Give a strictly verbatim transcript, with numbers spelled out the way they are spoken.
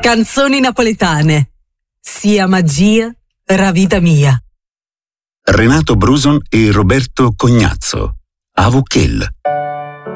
Canzoni napoletane. Sia magia, ra vita mia. Renato Bruson e Roberto Cognazzo. Avuchel.